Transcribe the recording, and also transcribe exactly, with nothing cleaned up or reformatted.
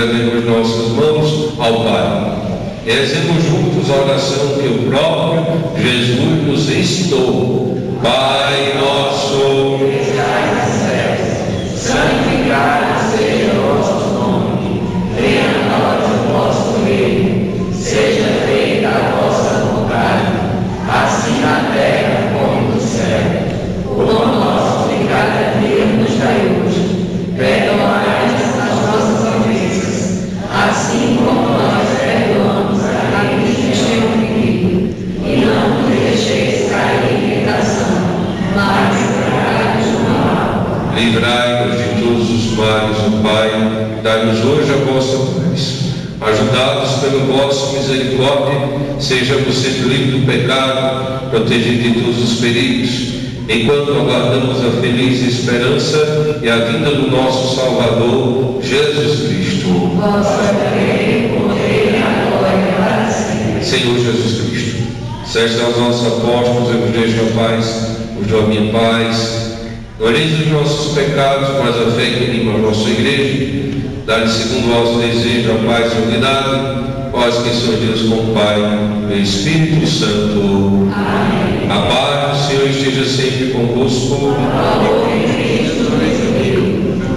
erguemos nossas mãos ao Pai. Rezemos juntos a oração que o próprio Jesus nos ensinou. Pai nosso, que estais nos céus, santificado seja o vosso nome. Venha a nós o vosso reino. Seja feita a vossa vontade, assim na terra como no céu. O pão nosso de cada dia nos dai hoje. Perdoai as nossas ofensas, assim como nós perdoamos a quem nos tem ofendido. E não nos deixeis cair em tentação, mas livrai-nos do mal. Livrai-nos de todos os males, ó Pai, dai-nos hoje a vossa paz. Ajudados pelo vosso misericórdia, sejamos sempre livres do pecado, protegidos de todos os perigos, enquanto aguardamos a feliz esperança e a vinda do nosso Salvador, Jesus Cristo. Vossa glória, poder, a glória para sempre. Senhor Jesus Cristo, cesse aos nossos apóstolos, eu vos deixo a paz, vos dou a minha paz. Não olheis os nossos pecados, mas a fé que anima a vossa igreja. Dá-lhe segundo o vosso desejo a paz e a unidade, vós que sois Deus com o Pai e o Espírito Santo. Amém. A paz do Senhor esteja sempre convosco. Amém.